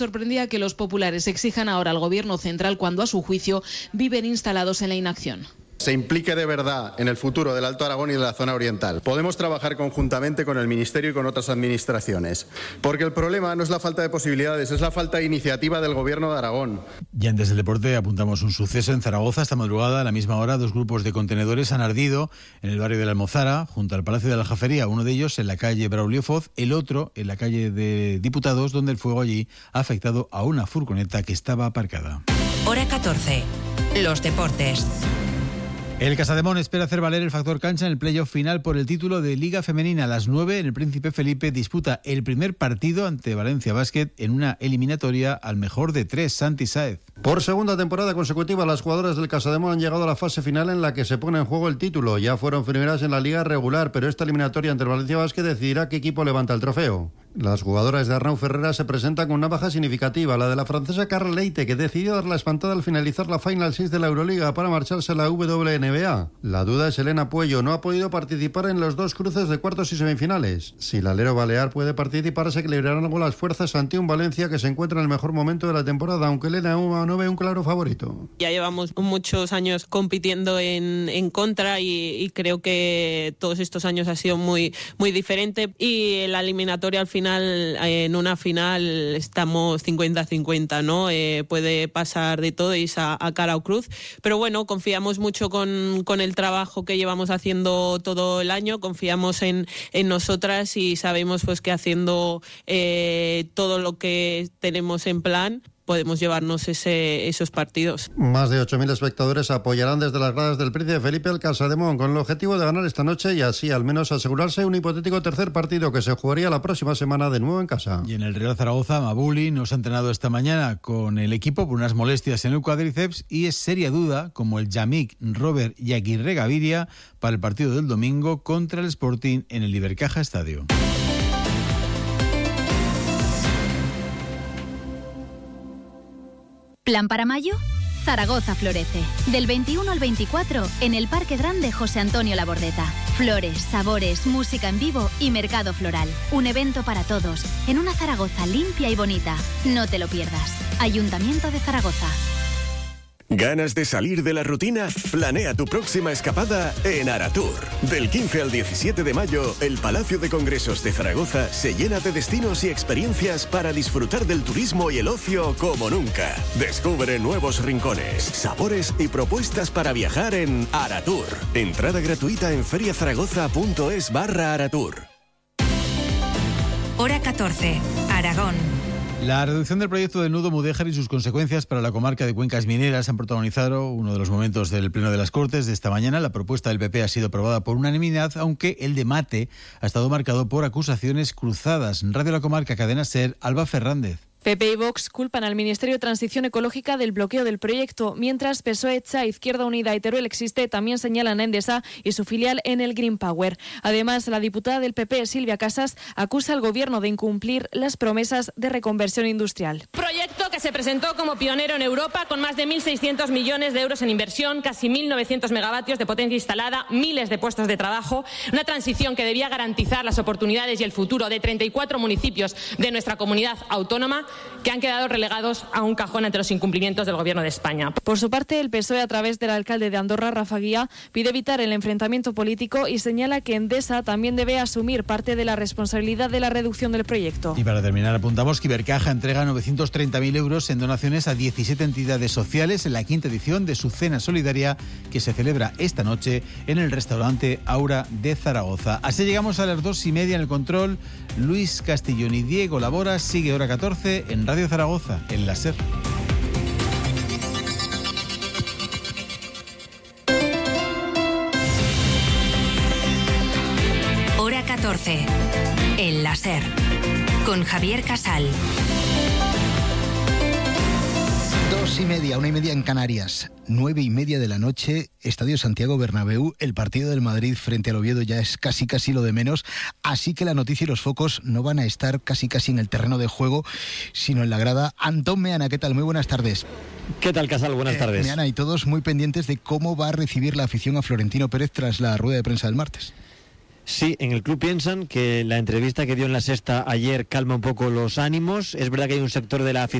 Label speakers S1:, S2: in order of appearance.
S1: Sorprendía que los populares exijan ahora al gobierno central cuando a su juicio viven instalados en la inacción.
S2: Se implique de verdad en el futuro del Alto Aragón y de la zona oriental. Podemos trabajar conjuntamente con el Ministerio y con otras administraciones, porque el problema no es la falta de posibilidades, es la falta de iniciativa del Gobierno de Aragón.
S3: Y antes del deporte apuntamos un suceso en Zaragoza. Esta madrugada, a la misma hora, 2 grupos de contenedores han ardido en el barrio de la Almozara, junto al Palacio de la Aljafería, uno de ellos en la calle Braulio Foz, el otro en la calle de Diputados, donde el fuego allí ha afectado a una furgoneta que estaba aparcada.
S4: Hora 14. Los deportes.
S3: El Casademón espera hacer valer el factor cancha en el playoff final por el título de Liga Femenina. A las 9, en el Príncipe Felipe disputa el primer partido ante Valencia Basket en una eliminatoria al mejor de 3, Santi Sáez.
S5: Por segunda temporada consecutiva, las jugadoras del Casademón han llegado a la fase final en la que se pone en juego el título. Ya fueron primeras en la liga regular, pero esta eliminatoria ante el Valencia Basket decidirá qué equipo levanta el trofeo. Las jugadoras de Arnau Ferrera se presentan con una baja significativa, la de la francesa Carla Leite, que decidió dar la espantada al finalizar la Final 6 de la Euroliga para marcharse a la WNBA. La duda es Elena Puello, no ha podido participar en los 2 cruces de cuartos y semifinales. Si el alero balear puede participar, se equilibrarán algo las fuerzas ante un Valencia que se encuentra en el mejor momento de la temporada, aunque Elena no ve un claro favorito.
S6: Ya llevamos muchos años compitiendo en contra y creo que todos estos años ha sido muy, muy diferente, y la eliminatoria al final, en una final estamos 50-50, ¿no? Puede pasar de todo, irse a cara o cruz, pero bueno, confiamos mucho con el trabajo que llevamos haciendo todo el año, confiamos en nosotras y sabemos pues que haciendo todo lo que tenemos en plan podemos llevarnos esos partidos.
S5: Más de 8.000 espectadores apoyarán desde las gradas del Príncipe Felipe al Casademón con el objetivo de ganar esta noche y así al menos asegurarse un hipotético tercer partido que se jugaría la próxima semana de nuevo en casa.
S3: Y en el Real Zaragoza, Mabuli no se ha entrenado esta mañana con el equipo por unas molestias en el cuádriceps y es seria duda, como el Yamik, Robert y Aguirre Gaviria, para el partido del domingo contra el Sporting en el Ibercaja Estadio.
S7: ¿Plan para mayo? Zaragoza florece. Del 21 al 24 en el Parque Grande José Antonio Labordeta. Flores, sabores, música en vivo y mercado floral. Un evento para todos, en una Zaragoza limpia y bonita. No te lo pierdas. Ayuntamiento de Zaragoza.
S8: ¿Ganas de salir de la rutina? Planea tu próxima escapada en Aratur. Del 15 al 17 de mayo, el Palacio de Congresos de Zaragoza se llena de destinos y experiencias para disfrutar del turismo y el ocio como nunca. Descubre nuevos rincones, sabores y propuestas para viajar en Aratur. Entrada gratuita en feriazaragoza.es/Aratur.
S4: Hora 14. Aragón.
S3: La reducción del proyecto del nudo Mudéjar y sus consecuencias para la comarca de Cuencas Mineras han protagonizado uno de los momentos del Pleno de las Cortes de esta mañana. La propuesta del PP ha sido aprobada por unanimidad, aunque el debate ha estado marcado por acusaciones cruzadas. Radio La Comarca, Cadena SER, Alba Fernández.
S9: PP y Vox culpan al Ministerio de Transición Ecológica del bloqueo del proyecto, mientras PSOE, CHA, Izquierda Unida y Teruel Existe también señalan a Endesa y su filial en el Green Power. Además, la diputada del PP, Silvia Casas, acusa al Gobierno de incumplir las promesas de reconversión industrial.
S10: Proyecto que se presentó como pionero en Europa con más de 1.600 millones de euros en inversión, casi 1.900 megavatios de potencia instalada, miles de puestos de trabajo, una transición que debía garantizar las oportunidades y el futuro de 34 municipios de nuestra comunidad autónoma, que han quedado relegados a un cajón ante los incumplimientos del Gobierno de España.
S9: Por su parte, el PSOE, a través del alcalde de Andorra, Rafa Guía, pide evitar el enfrentamiento político y señala que Endesa también debe asumir parte de la responsabilidad de la reducción del proyecto.
S3: Y para terminar, apuntamos que Ibercaja entrega 930.000 euros en donaciones a 17 entidades sociales en la 5ª edición de su cena solidaria que se celebra esta noche en el restaurante Aura de Zaragoza. Así llegamos a las 2:30 en el control. Luis Castillón y Diego Labora. Sigue Hora 14 en Radio Zaragoza, en la SER.
S4: Hora 14 en la SER, con Javier Casal.
S11: 2:30, 1:30 en Canarias, 9:30 de la noche, Estadio Santiago Bernabéu. El partido del Madrid frente al Oviedo ya es casi lo de menos, así que la noticia y los focos no van a estar casi en el terreno de juego, sino en la grada. Antón Meana, ¿qué tal? Muy buenas tardes.
S12: ¿Qué tal, Casal? Buenas tardes.
S11: Meana, y todos muy pendientes de cómo va a recibir la afición a Florentino Pérez tras la rueda de prensa del martes.
S12: Sí, en el club piensan que la entrevista que dio en La Sexta ayer calma un poco los ánimos. Es verdad que hay un sector de la afición